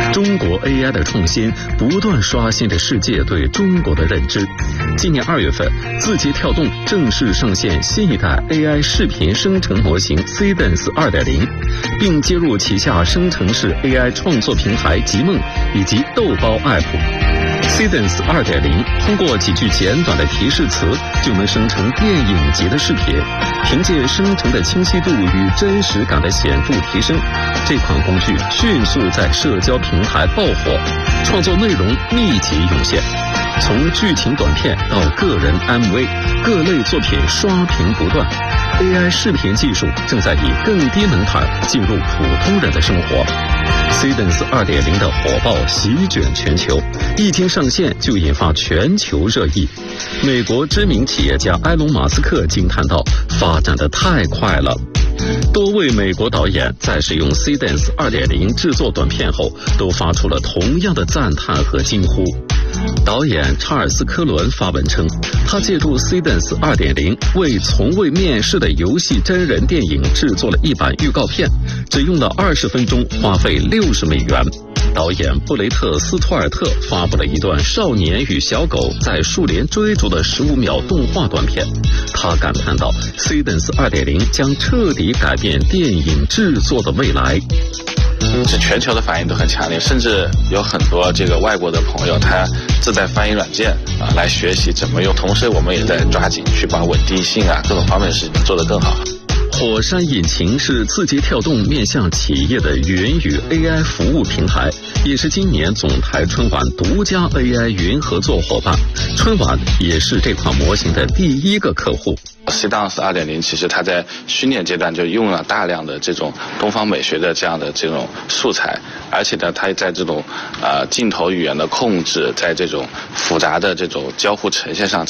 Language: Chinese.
中国 AI 的创新不断刷新着世界对中国的认知。今年2月份，字节跳动正式上线新一代 AI 视频生成模型 Cadence 2.0， 并接入旗下生成式 AI 创作平台极梦以及豆包 App。Cadence 2.0 通过几句简短的提示词就能生成电影级的视频，凭借生成的清晰度与真实感的显著提升，这款工具迅速在社交平台爆火，创作内容密集涌现。从剧情短片到个人 MV， 各类作品刷屏不断。AI 视频技术正在以更低门槛进入普通人的生活。Cadence 2.0 的火爆席卷全球，一经上线就引发全球热议。美国知名企业家埃隆·马斯克惊叹道：“发展得太快了。”多位美国导演在使用 Cadence 2.0 制作短片后，都发出了同样的赞叹和惊呼。导演查尔斯·科伦发文称，他借助 Cadence 2.0 为从未面世的游戏真人电影制作了一版预告片，只用了20分钟，花费$60。导演布雷特·斯图尔特发布了一段少年与小狗在树林追逐的15秒动画短片，他感叹道 ：“Cadence 2.0 将彻底改变电影制作的未来。” 是全球的反应都很强烈，甚至有很多这个外国的朋友，他自带翻译软件来学习怎么用。同时，我们也在抓紧去把稳定性各种方面的事情做得更好。 火山引擎是字节跳动面向企业的云与 AI 服务平台，也是今年总台春晚独家 AI 云合作伙伴。春晚也是这款模型的第一个客户。 Cadence 2.0 其实它在训练阶段就用了大量的这种东方美学的这样的这种素材，而且呢，它在这种镜头语言的控制，在这种复杂的这种交互呈现上。